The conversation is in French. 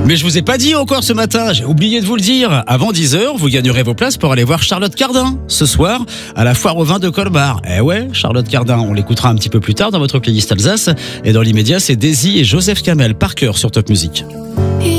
Mais je vous ai pas dit encore ce matin, j'ai oublié de vous le dire. Avant 10h, vous gagnerez vos places pour aller voir Charlotte Cardin ce soir à la Foire au Vin de Colmar. Eh ouais, Charlotte Cardin, on l'écoutera un petit peu plus tard dans votre playlist Alsace. Et dans l'immédiat, c'est Daisy et Joseph Kamel par cœur sur Top Music.